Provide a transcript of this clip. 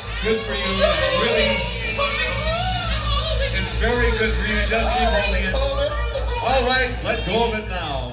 That's good for you. It's very good for you. Just keep holding it. All right, let go of it now.